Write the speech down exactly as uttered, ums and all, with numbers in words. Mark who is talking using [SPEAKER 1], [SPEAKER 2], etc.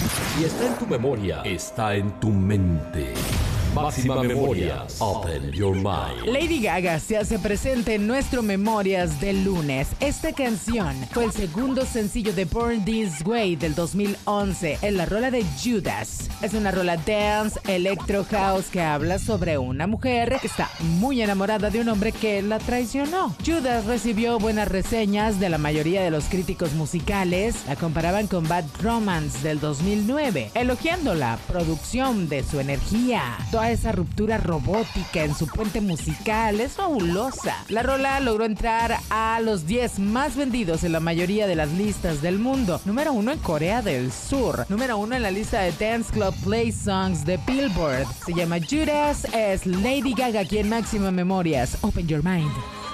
[SPEAKER 1] Y está en tu memoria, está en tu mente. Máxima Memorias, Open Your Mind.
[SPEAKER 2] Lady Gaga se hace presente en nuestro Memorias del lunes. Esta canción fue el segundo sencillo de Born This Way del dos mil once, en la rola de Judas. Es una rola dance, electro house que habla sobre una mujer que está muy enamorada de un hombre que la traicionó. Judas recibió buenas reseñas de la mayoría de los críticos musicales. La comparaban con Bad Romance del dos mil nueve, elogiando la producción de su energía. Toda esa ruptura robótica en su puente musical es fabulosa. La rola logró entrar a los diez más vendidos en la mayoría de las listas del mundo. Número uno en Corea del Sur. Número uno en la lista de Dance Club Play Songs de Billboard. Se llama Judas, es Lady Gaga aquí en Máxima Memorias. Open Your Mind.